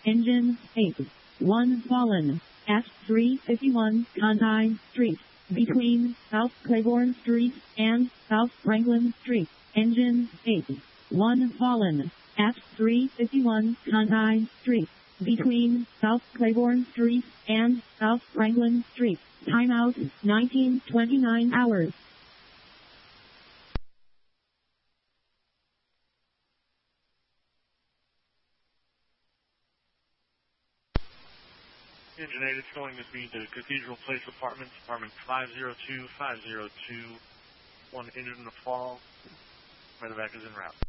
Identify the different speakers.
Speaker 1: Engine 8. 1 fallen. At 351 Conti Street. Between South Claiborne Street and South Franklin Street. Engine 8. 1 fallen. At 351 Conti Street. Between South Claiborne Street and South Franklin Street. Timeout 1929 hours.
Speaker 2: Engine 8 is going to be the Cathedral Place Apartments, apartment 502, 502. One injured in the fall. Medevac is en route.